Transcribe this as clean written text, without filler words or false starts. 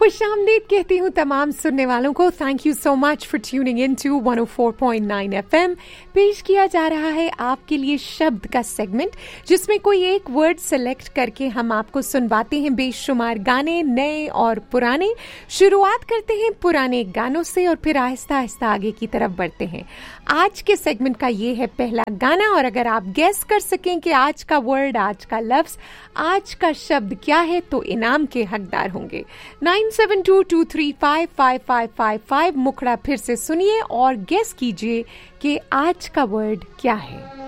खुशामदीद कहती हूँ तमाम सुनने वालों को। Thank you so much for tuning in to 104.9 FM। पेश किया जा रहा है आपके लिए शब्द का सेगमेंट, जिसमें कोई एक वर्ड सेलेक्ट करके हम आपको सुनवाते हैं बेशुमार गाने, नए और पुराने। शुरुआत करते हैं पुराने गानों से और फिर आहिस्ता आहिस्ता आगे की तरफ बढ़ते हैं। आज के सेगमेंट का ये है पहला गाना, और अगर आप गेस कर सकें कि आज का वर्ड, आज का लफ्ज, आज का शब्द क्या है तो इनाम के हकदार होंगे। 9722355555 मुखड़ा फिर से सुनिए और गेस कीजिए कि आज का वर्ड क्या है।